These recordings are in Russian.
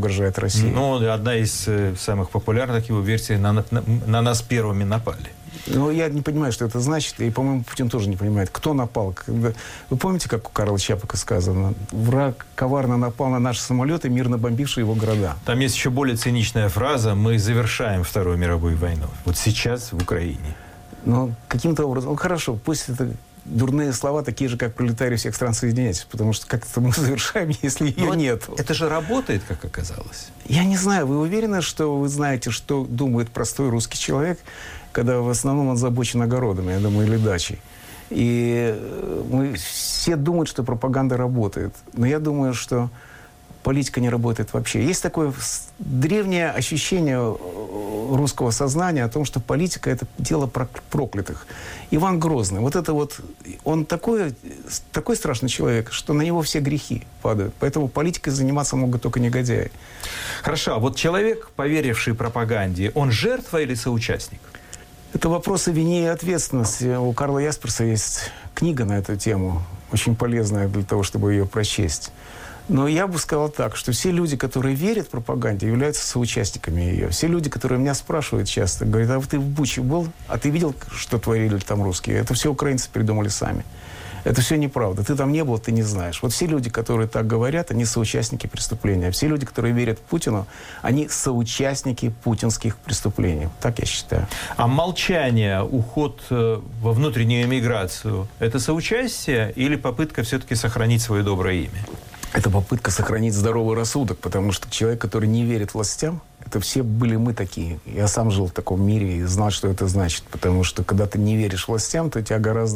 угрожает России. Ну, одна из самых популярных его версий на нас первыми напали. Ну, я не понимаю, что это значит, и, по-моему, Путин тоже не понимает, кто напал. Вы помните, как у Карла Чапака сказано? Враг коварно напал на наши самолеты, мирно бомбившие его города. Там есть еще более циничная фраза: мы завершаем Вторую мировую войну. Вот сейчас в Украине. Ну, каким-то образом, ну, хорошо, пусть это дурные слова, такие же, как пролетарии всех стран, соединяйтесь, потому что как-то мы завершаем, если ее нет. Это же работает, как оказалось. Я не знаю, вы уверены, что вы знаете, что думает простой русский человек, когда в основном он озабочен огородами, я думаю, или дачей. И мы все думают, что пропаганда работает. Но я думаю, что политика не работает вообще. Есть такое древнее ощущение русского сознания о том, что политика – это дело проклятых. Иван Грозный, вот это вот, он такой страшный человек, что на него все грехи падают. Поэтому политикой заниматься могут только негодяи. Хорошо, а вот человек, поверивший пропаганде, он жертва или соучастник? Это вопрос о вине и ответственности. У Карла Ясперса есть книга на эту тему, очень полезная для того, чтобы ее прочесть. Но я бы сказал так, что все люди, которые верят в пропаганде, являются соучастниками ее. Все люди, которые меня спрашивают часто, говорят: а ты в Буче был? А ты видел, что творили там русские? Это все украинцы придумали сами. Это все неправда. Ты там не был, ты не знаешь. Вот все люди, которые так говорят, они соучастники преступления. Все люди, которые верят в Путину, они соучастники путинских преступлений. Так я считаю. А молчание, уход во внутреннюю эмиграцию – это соучастие или попытка все-таки сохранить свое доброе имя? Это попытка сохранить здоровый рассудок, потому что человек, который не верит властям, это все были мы такие. Я сам жил в таком мире и знал, что это значит. Потому что когда ты не веришь властям, то у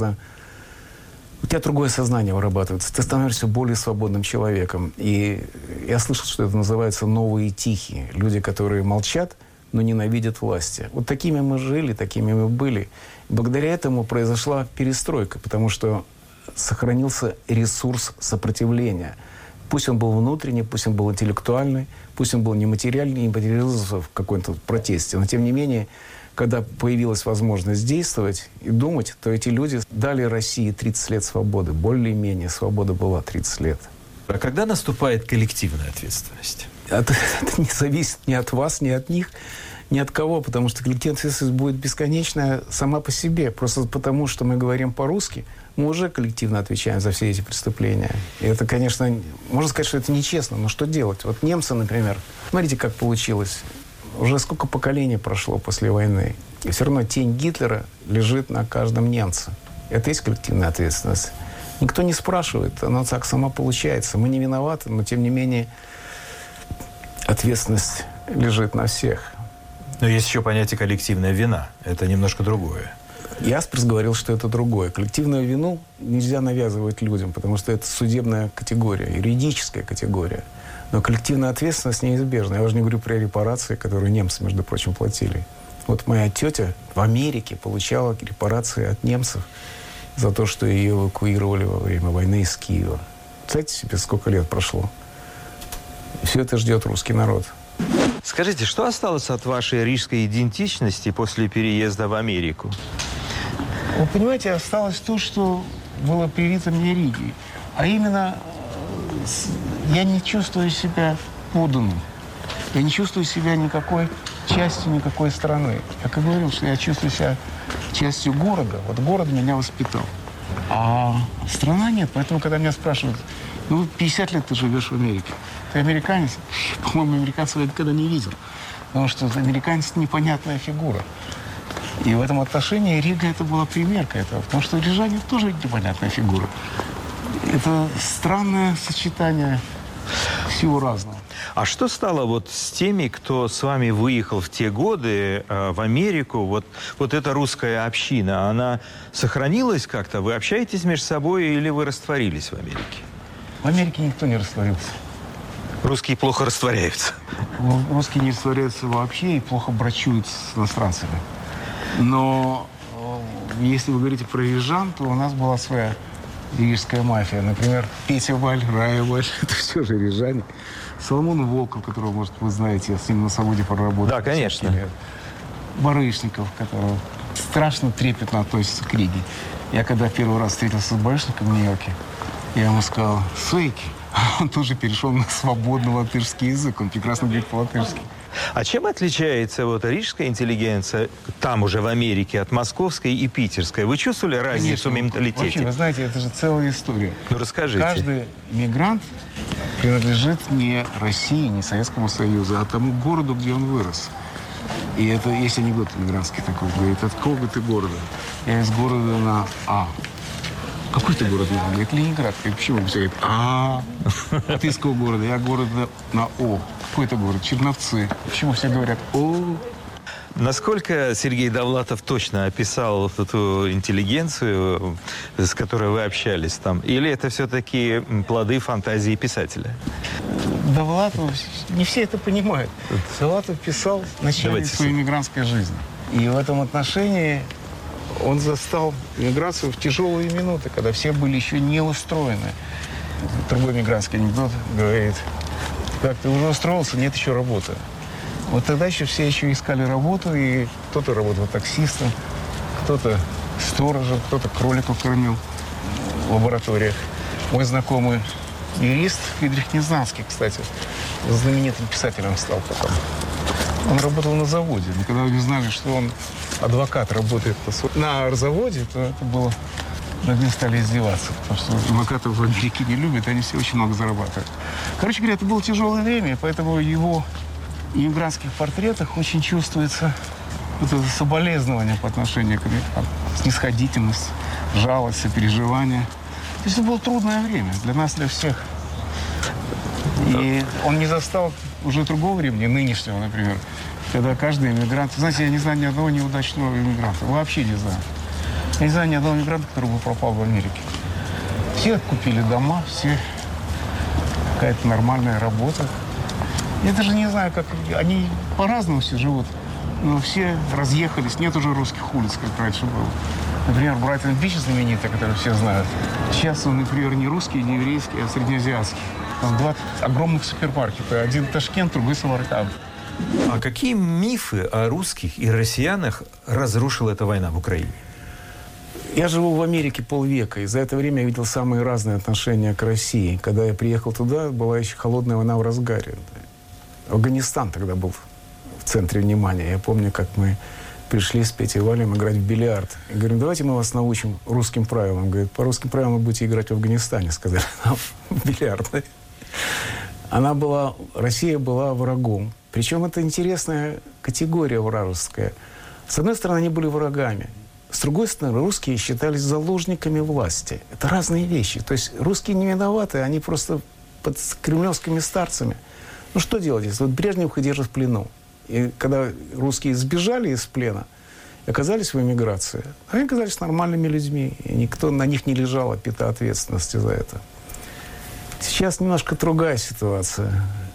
тебя другое сознание вырабатывается. Ты становишься более свободным человеком. И я слышал, что это называется новые тихие. Люди, которые молчат, но ненавидят власти. Вот такими мы жили, такими мы были. Благодаря этому произошла перестройка, потому что сохранился ресурс сопротивления. Пусть он был внутренний, пусть он был интеллектуальный, пусть он был нематериальный, не материализовался в каком-то протесте. Но, тем не менее, когда появилась возможность действовать и думать, то эти люди дали России 30 лет свободы. Более-менее свобода была 30 лет. А когда наступает коллективная ответственность? Это не зависит ни от вас, ни от них, ни от кого, потому что коллективная ответственность будет бесконечная сама по себе. Просто потому, что мы говорим по-русски, мы уже коллективно отвечаем за все эти преступления. И это, конечно, можно сказать, что это нечестно, но что делать? Вот немцы, например, смотрите, как получилось. Уже сколько поколений прошло после войны, и все равно тень Гитлера лежит на каждом немце. Это и есть коллективная ответственность. Никто не спрашивает, она так сама получается. Мы не виноваты, но, тем не менее, ответственность лежит на всех. Но есть еще понятие коллективная вина. Это немножко другое. Ясперс говорил, что это другое. Коллективную вину нельзя навязывать людям, потому что это судебная категория, юридическая категория. Но коллективная ответственность неизбежна. Я уже не говорю про репарации, которые немцы, между прочим, платили. Вот моя тетя в Америке получала репарации от немцев за то, что ее эвакуировали во время войны из Киева. Представляете себе, сколько лет прошло? И все это ждет русский народ. Скажите, что осталось от вашей рижской идентичности после переезда в Америку? Вы понимаете, осталось то, что было привито мне Ригой. А именно, я не чувствую себя подданным. Я не чувствую себя никакой частью никакой страны. Я как говорил, что я чувствую себя частью города. Вот город меня воспитал. А страна нет. Поэтому, когда меня спрашивают: ну, 50 лет ты живешь в Америке. Ты американец? По-моему, американцев я никогда не видел. Потому что американец – непонятная фигура. И в этом отношении Рига – это была примерка этого. Потому что рижане тоже непонятная фигура. Это странное сочетание всего разного. А что стало вот с теми, кто с вами выехал в те годы в Америку? Вот эта русская община, она сохранилась как-то? Вы общаетесь между собой или вы растворились в Америке? В Америке никто не растворился. Русские плохо растворяются. Русские не растворяются вообще и плохо брачуют с иностранцами. Но если вы говорите про рижан, то у нас была своя рижская мафия. Например, Петя Валь, Рая Валь, это все же рижане. Соломон Волков, которого, может, вы знаете, я с ним на заводе проработал. Да, конечно. Барышников, который страшно трепетно относится к Риге. Я когда первый раз встретился с Барышником в Нью-Йорке, я ему сказал: «Суики». он тоже перешел на свободный латышский язык. Он прекрасно говорит по-латышски. А чем отличается вот рижская интеллигенция там уже в Америке от московской и питерской? Вы чувствовали разницу в менталитете? Вообще, вы знаете, это же целая история. Ну, расскажите. Каждый мигрант принадлежит не России, не Советскому Союзу, а тому городу, где он вырос. И это есть анекдот мигрантский такой. Говорит, от какого ты города? Я из города на А. Какой ты город? Он говорит, Ленинград. Говорит, почему? Все говорит, А ты из какого города? Я город на О. Какой это город? Черновцы. Почему все говорят О? Насколько Сергей Довлатов точно описал эту интеллигенцию, с которой вы общались там? Или это все-таки плоды фантазии писателя? Довлатов, не все это понимают. Довлатов писал в начале своей мигрантской жизни. И в этом отношении он застал миграцию в тяжелые минуты, когда все были еще не устроены. Другой мигрантский анекдот говорит, как ты уже устроился, нет еще работы. Вот тогда еще все еще искали работу, и кто-то работал таксистом, кто-то сторожем, кто-то кроликов кормил в лабораториях. Мой знакомый юрист Фридрих Незнанский, кстати, знаменитым писателем стал потом. Он работал на заводе. Но когда они знали, что он адвокат, работает на заводе, то это было... Над ним стали издеваться, потому что адвокатов в Америке не любят, они все очень много зарабатывают. Короче говоря, это было тяжелое время, поэтому в его иммигрантских портретах очень чувствуется вот это соболезнование по отношению к иммигрантам, снисходительность, жалость, сопереживание. То есть это было трудное время для нас, для всех. И он не застал уже другого времени, нынешнего, например, когда каждый иммигрант... Знаете, я не знаю ни одного неудачного иммигранта, вообще не знаю. Я не знаю ни одного иммигранта, который бы пропал в Америке. Все купили дома, все какая-то нормальная работа. Я даже не знаю, как... Они по-разному все живут, но все разъехались. Нет уже русских улиц, как раньше было. Например, Брайтон-Бич знаменитый, который все знают. Сейчас он, например, не русский, не еврейский, а среднеазиатский. Там два огромных супермаркета. Один Ташкент, другой Самарканд. А какие мифы о русских и россиянах разрушила эта война в Украине? Я живу в Америке полвека, и за это время я видел самые разные отношения к России. Когда я приехал туда, была еще холодная война в разгаре. Афганистан тогда был в центре внимания. Я помню, как мы пришли с Петей Валем играть в бильярд. И говорим, давайте мы вас научим русским правилам. Говорит, по русским правилам вы будете играть в Афганистане, сказали нам в бильярд. Россия была врагом. Причем это интересная категория вражеская. С одной стороны, они были врагами. С другой стороны, русские считались заложниками власти. Это разные вещи. То есть русские не виноваты, они просто под кремлевскими старцами. Ну что делать, если вот Брежнев их держит в плену? И когда русские сбежали из плена, оказались в эмиграции, они оказались нормальными людьми, и никто на них не лежала пята ответственности за это. Сейчас немножко другая ситуация.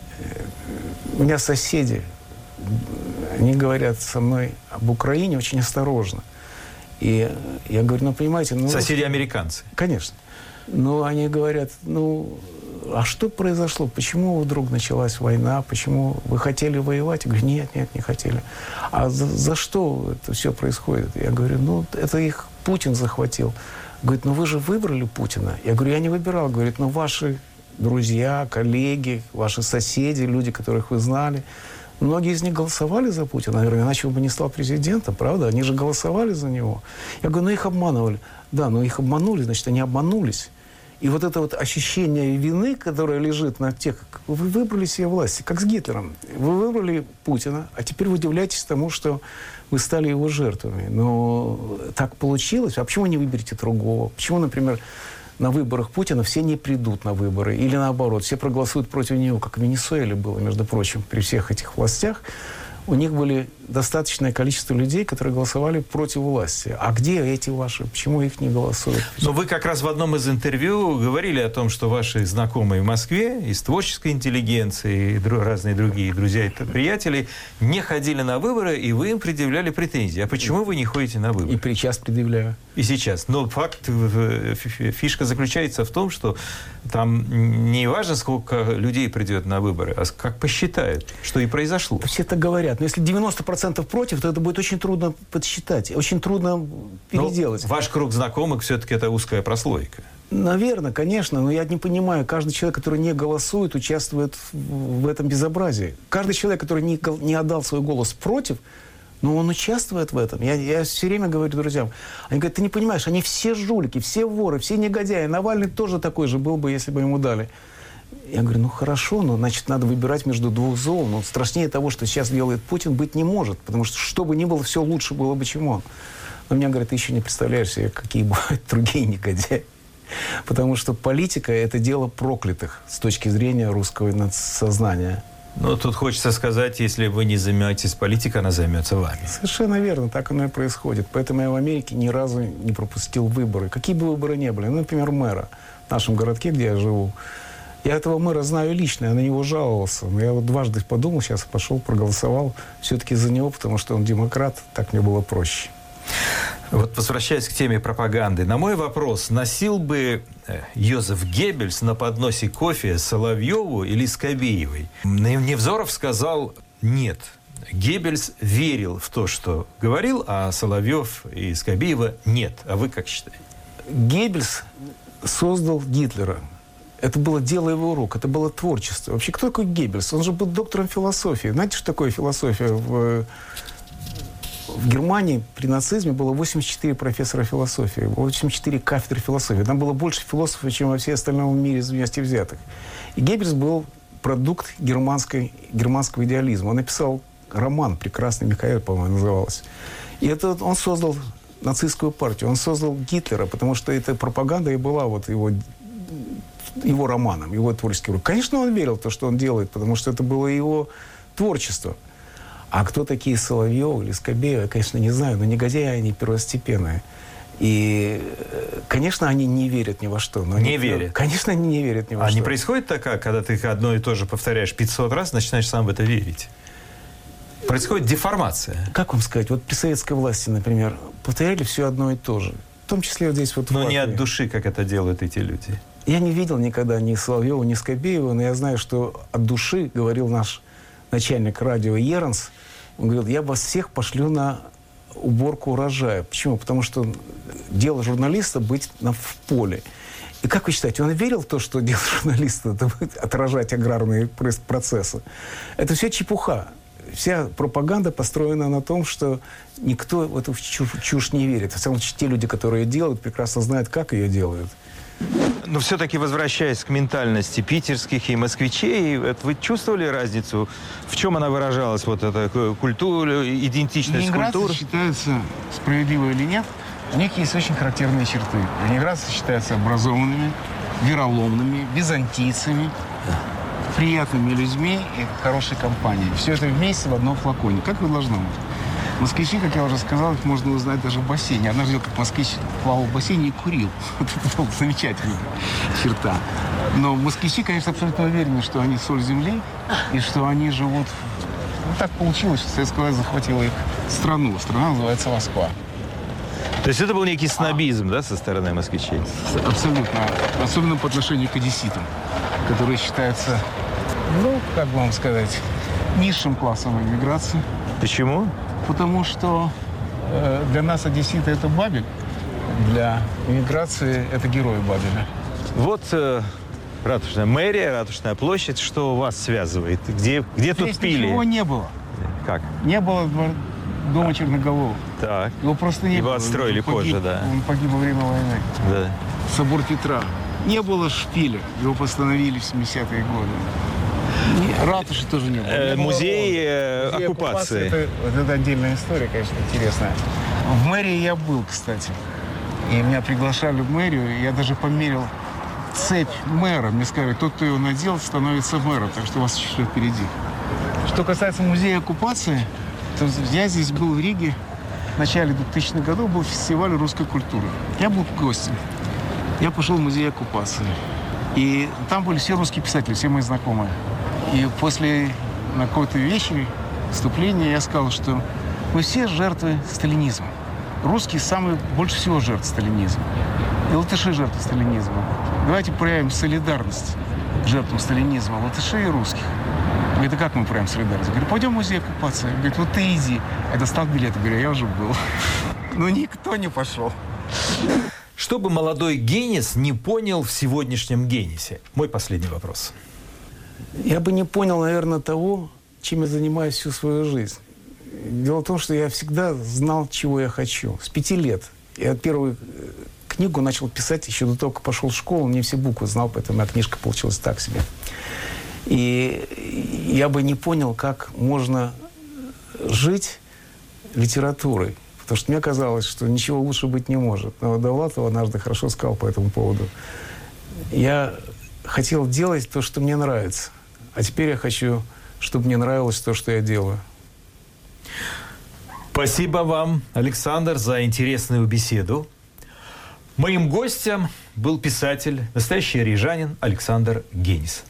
У меня соседи, они говорят со мной об Украине очень осторожно. И я говорю, ну, понимаете... Ну, соседи-американцы? Конечно. Но они говорят, ну, а что произошло? Почему вдруг началась война? Почему вы хотели воевать? Я говорю, нет, не хотели. А за что это все происходит? Я говорю, ну, это их Путин захватил. Говорит, ну, вы же выбрали Путина. Я говорю, я не выбирал. Говорит, ну, ваши друзья, коллеги, ваши соседи, люди, которых вы знали, многие из них голосовали за Путина, наверное, иначе он бы не стал президентом, правда? Они же голосовали за него. Я говорю, ну их обманывали. Да, но их обманули, значит, они обманулись. И вот это вот ощущение вины, которое лежит на тех, вы выбрали себе власть, как с Гитлером. Вы выбрали Путина, а теперь вы удивляетесь тому, что вы стали его жертвами. Но так получилось. А почему не выберете другого? Почему, например, на выборах Путина все не придут на выборы? Или наоборот, все проголосуют против него, как в Венесуэле было, между прочим, при всех этих властях. У них были достаточное количество людей, которые голосовали против власти. А где эти ваши? Почему их не голосуют? Но вы как раз в одном из интервью говорили о том, что ваши знакомые в Москве из творческой интеллигенции и разные другие друзья и приятели не ходили на выборы, и вы им предъявляли претензии. А почему вы не ходите на выборы? И сейчас предъявляю. И сейчас. Но факт, фишка заключается в том, что там не важно, сколько людей придет на выборы, а как посчитают, что и произошло. Все так говорят. Но если 90% против, то это будет очень трудно подсчитать, очень трудно переделать. Но ваш круг знакомых все-таки это узкая прослойка. Наверное, конечно, но я не понимаю, каждый человек, который не голосует, участвует в этом безобразии. Каждый человек, который не отдал свой голос против, но он участвует в этом. Я все время говорю друзьям, они говорят, ты не понимаешь, они все жулики, все воры, все негодяи. Навальный тоже такой же был бы, если бы ему дали. Я говорю, ну хорошо, но значит надо выбирать между двух зол. Но страшнее того, что сейчас делает Путин, быть не может. Потому что, что бы ни было, все лучше было бы, чем он. Но мне говорят, ты еще не представляешь себе, какие бывают другие негодяи. Потому что политика – это дело проклятых с точки зрения русского сознания. Ну, тут хочется сказать, если вы не займетесь политикой, она займется вами. Совершенно верно, так оно и происходит. Поэтому я в Америке ни разу не пропустил выборы. Какие бы выборы ни были. Ну, например, мэра в нашем городке, где я живу. Я этого мэра знаю лично, я на него жаловался. Но я вот дважды подумал, сейчас пошел, проголосовал все-таки за него, потому что он демократ, так мне было проще. Вот возвращаясь к теме пропаганды, на мой вопрос, носил бы Йозеф Геббельс на подносе кофе Соловьеву или Скобеевой? Невзоров сказал нет. Геббельс верил в то, что говорил, а Соловьев и Скобеева нет. А вы как считаете? Геббельс создал Гитлера. Это было дело его рук, это было творчество. Вообще, кто такой Геббельс? Он же был доктором философии. Знаете, что такое философия? В Германии при нацизме было 84 профессора философии, 84 кафедры философии. Там было больше философов, чем во всем остальном мире вместе взятых. И Геббельс был продукт германского идеализма. Он написал роман прекрасный, «Михаил», по-моему, назывался. И это он создал нацистскую партию. Он создал Гитлера, потому что эта пропаганда и была вот его романом, его творческим рукой. Конечно, он верил в то, что он делает, потому что это было его творчество. А кто такие Соловьев или Скобеева, я, конечно, не знаю, но негодяи они первостепенные. И, конечно, они не верят ни во что. Но не верят? Конечно, они не верят ни во что. А не происходит такая, когда ты одно и то же повторяешь 500 раз, начинаешь сам в это верить? Происходит деформация. Как вам сказать? Вот при советской власти, например, повторяли все одно и то же. В том числе вот здесь вот в Но Латвии. не от души, как это делают эти люди. Я не видел никогда ни Соловьева, ни Скобеева, но я знаю, что от души говорил наш начальник радио Еранс. Он говорил, я вас всех пошлю на уборку урожая. Почему? Потому что дело журналиста быть в поле. И как вы считаете, он верил в то, что дело журналиста это будет отражать аграрные процессы? Это все чепуха. Вся пропаганда построена на том, что никто в эту чушь не верит. В самом случае, те люди, которые ее делают, прекрасно знают, как ее делают. Но все-таки, возвращаясь к ментальности питерских и москвичей, вы чувствовали разницу? В чем она выражалась, вот эта культура, идентичность Ленинградцы культуры? считаются, справедливо или нет, у них есть очень характерные черты. Ленинградцы считаются образованными, вероломными, византийцами, приятными людьми и хорошей компанией. Все это вместе в одном флаконе. Как и должно быть. Москвичи, как я уже сказал, их можно узнать даже в бассейне. Однажды видел, как москвич плавал в бассейне и курил. Это была замечательная черта. Но москвичи, конечно, абсолютно уверены, что они соль земли, и что они живут... Ну, так получилось, что советская власть захватила их страну. Страна называется Москва. То есть это был некий снобизм, да, со стороны москвичей? Абсолютно. Особенно по отношению к одесситам, которые считаются, ну, как бы вам сказать, низшим классом иммиграции. Почему? Потому что для нас одесситы – это Бабель, для иммиграции – это герои Бабеля. Вот ратушная мэрия, ратушная площадь. Что вас связывает? Где тут пили? Ничего не было. Как? Не было дома Черноголового. Так. Его просто не было. Его отстроили позже, да. Он погиб во время войны. Да. Собор Петра. Не было шпиля. Его постановили в 70-е годы. Ратуши тоже не было. Музей оккупации. Это отдельная история, конечно, интересная. В мэрии я был, кстати. И меня приглашали в мэрию. И я даже померил цепь мэра. Мне сказали, тот, кто его надел, становится мэром. Так что у вас еще впереди. Что касается музея оккупации, то я здесь был в Риге. В начале 2000-х годов был фестиваль русской культуры. Я был гостем. Я пошел в музей оккупации. И там были все русские писатели, все мои знакомые. И после на какой-то вечере выступления я сказал, что мы все жертвы сталинизма. Русские самые больше всего жертвы сталинизма. И латыши жертвы сталинизма. Давайте проявим солидарность к жертвам сталинизма, латышей и русских. Говорит, а как мы проявим солидарность? Я говорю, пойдем в музей оккупации. Говорит, вот ты иди. Я достал билет. Я говорю, я уже был. Но никто не пошел. Что бы молодой Генис не понял в сегодняшнем Генисе? Мой последний вопрос. Я бы не понял, наверное, того, чем я занимаюсь всю свою жизнь. Дело в том, что я всегда знал, чего я хочу. С 5 лет. Я первую книгу начал писать еще до того, как пошел в школу. Не все буквы знал, поэтому моя книжка получилась так себе. И я бы не понял, как можно жить литературой. Потому что мне казалось, что ничего лучше быть не может. Но Довлатов однажды хорошо сказал по этому поводу. Я хотел делать то, что мне нравится. А теперь я хочу, чтобы мне нравилось то, что я делаю. Спасибо вам, Александр, за интересную беседу. Моим гостем был писатель, настоящий рижанин Александр Генис.